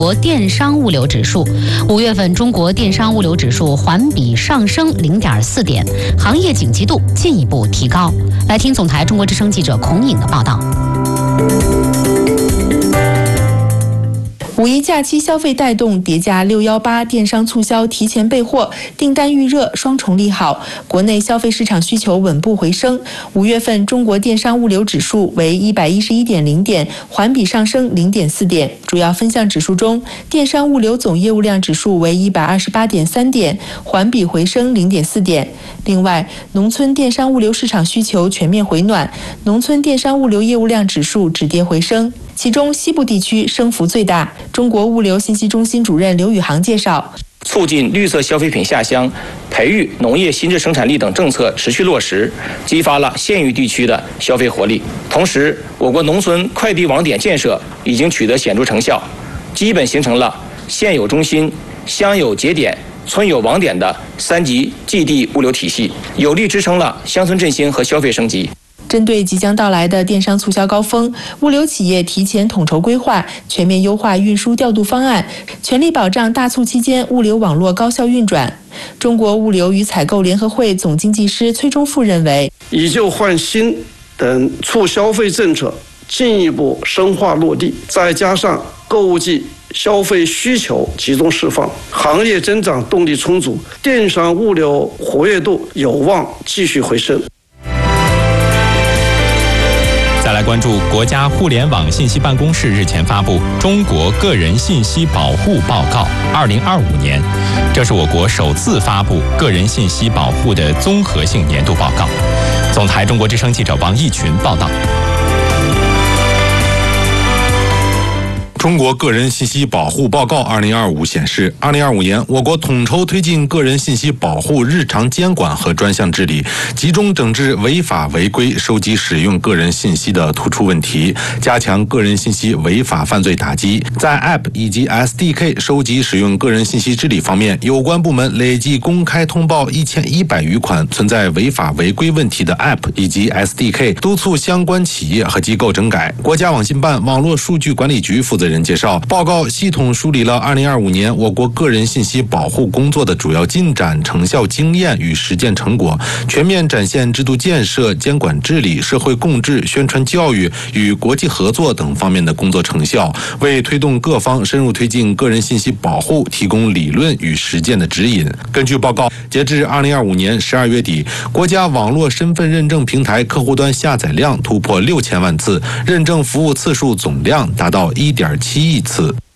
国电商物流指数，5月份中国电商物流指数环比上升0.4点，行业景气度进一步提高。来听总台中国之声记者孔颖的报道。 五一假期消费带动，叠加618电商促销提前备货，订单预热，双重利好，国内消费市场需求稳步回升。5月份中国电商物流指数为111.0点，环比上升0.4点。主要分项指数中，电商物流总业务量指数为128.3点，环比回升0.4点。另外，农村电商物流市场需求全面回暖，农村电商物流业务量指数止跌回升。其中西部地区升幅最大。中国物流信息中心主任刘宇航介绍， 促进绿色消费品下乡、培育农业新质生产力等政策持续落实，激发了县域地区的消费活力。同时，我国农村快递网点建设已经取得显著成效，基本形成了县有中心、乡有节点、村有网点的3级寄递物流体系，有力支撑了乡村振兴和消费升级。 针对即将到来的电商促销高峰，物流企业提前统筹规划，全面优化运输调度方案，全力保障大促期间物流网络高效运转。中国物流与采购联合会总经济师崔忠富认为， 以旧换新等促消费政策进一步深化落地，再加上购物季消费需求集中释放，行业增长动力充足，电商物流活跃度有望继续回升。 再来关注国家互联网信息办公室日前发布《中国个人信息保护报告（2025年）》，这是我国首次发布个人信息保护的综合性年度报告。总台中国之声记者王义群报道。 中国个人信息保护报告2025显示，2025年我国统筹推进个人信息保护日常监管和专项治理，集中整治违法违规收集使用个人信息的突出问题，加强个人信息违法犯罪打击。在 App 以及 SDK 收集使用个人信息治理方面，有关部门累计公开通报1100余款存在违法违规问题的 App 以及 SDK， 督促相关企业和机构整改。国家网信办网络数据管理局负责人介绍，报告系统梳理了2025年我国个人信息保护工作的主要进展、成效经验与实践成果，全面展现制度建设、监管治理、社会共治、宣传教育与国际合作等方面的工作成效，为推动各方深入推进个人信息保护提供理论与实践的指引。根据报告，截至2025年12月底，国家网络身份认证平台客户端下载量突破6000万次，认证服务次数总量达到1.7亿次。